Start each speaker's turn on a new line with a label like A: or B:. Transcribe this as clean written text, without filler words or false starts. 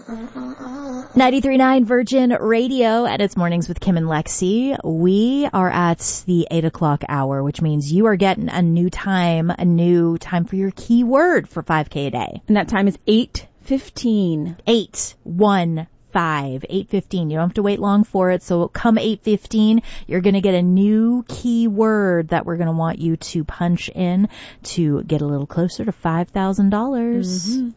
A: 93.9 Virgin Radio, and it's Mornings with Kim and Lexi. We are at the 8 o'clock hour, which means you are getting a new time for your keyword for 5K a day.
B: And that time is 8:15.
A: 8:15. 8:15. You don't have to wait long for it. So come 8:15, you're going to get a new keyword that we're going to want you to punch in to get a little closer to $5,000.